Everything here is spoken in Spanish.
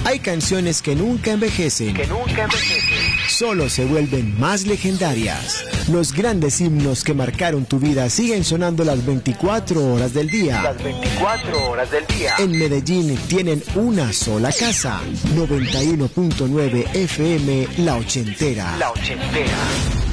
Hay canciones que nunca envejecen. Solo se vuelven más legendarias. Los grandes himnos que marcaron tu vida siguen sonando las 24 horas del día. En Medellín tienen una sola casa. 91.9 FM La Ochentera.